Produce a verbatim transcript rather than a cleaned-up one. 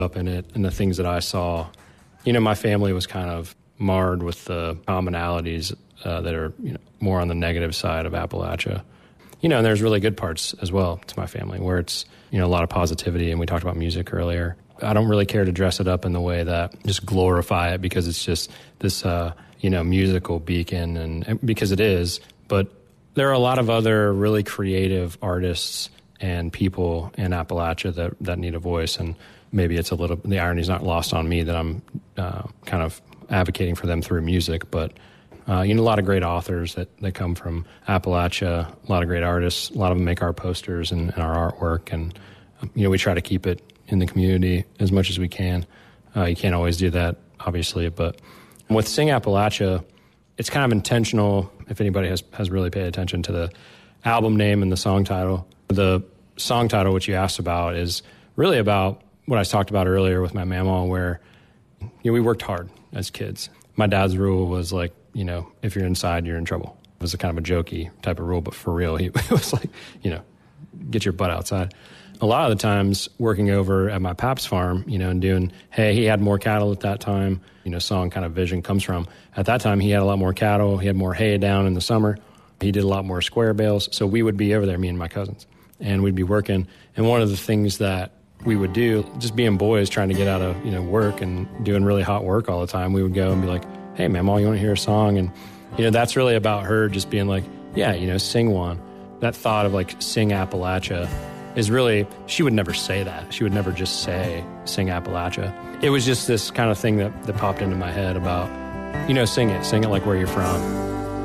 up in it and the things that I saw. You know, my family was kind of marred with the commonalities uh, that are, you know, more on the negative side of Appalachia. You know, and there's really good parts as well to my family where it's, you know, a lot of positivity, and we talked about music earlier. I don't really care to dress it up in the way that just glorify it because it's just this, uh, you know, musical beacon, and, and because it is. But there are a lot of other really creative artists and people in Appalachia that, that need a voice, and maybe it's a little, the irony's not lost on me that I'm uh, kind of advocating for them through music, but uh, you know, a lot of great authors that, that come from Appalachia, a lot of great artists, a lot of them make our posters and, and our artwork, and you know, we try to keep it in the community as much as we can. Uh, you can't always do that, obviously, but with Sing Appalachia, it's kind of intentional, if anybody has, has really paid attention to the album name and the song title. The song title, which you asked about, is really about what I talked about earlier with my mama, where you know, we worked hard as kids. My dad's rule was like, you know, if you're inside, you're in trouble. It was a kind of a jokey type of rule, but for real, he it was like, you know, get your butt outside. A lot of the times working over at my pap's farm, you know, and doing, hey, he had more cattle at that time, you know, song kind of vision comes from. At that time, he had a lot more cattle. He had more hay down in the summer. He did a lot more square bales. So we would be over there, me and my cousins, and we'd be working. And one of the things that we would do, just being boys trying to get out of, you know, work and doing really hot work all the time, we would go and be like, hey, Mama, you want to hear a song? And, you know, that's really about her just being like, yeah, you know, sing one. That thought of like Sing Appalachia is really, she would never say that. She would never just say, sing Appalachia. It was just this kind of thing that, that popped into my head about, you know, sing it. Sing it like where you're from.